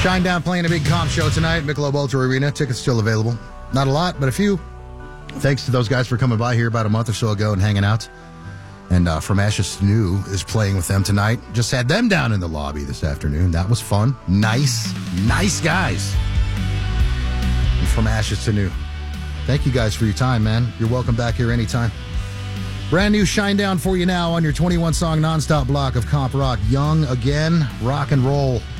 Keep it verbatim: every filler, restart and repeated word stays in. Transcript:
Shinedown playing a big comp show tonight, Michelob Ultra Arena. Tickets still available. Not a lot, but a few. Thanks to those guys for coming by here about a month or so ago and hanging out. And uh, From Ashes to New is playing with them tonight. Just had them down in the lobby this afternoon. That was fun. Nice, nice guys. And From Ashes to New. Thank you guys for your time, man. You're welcome back here anytime. Brand new Shinedown for you now on your twenty-one song nonstop block of comp rock. Young Again, rock and roll.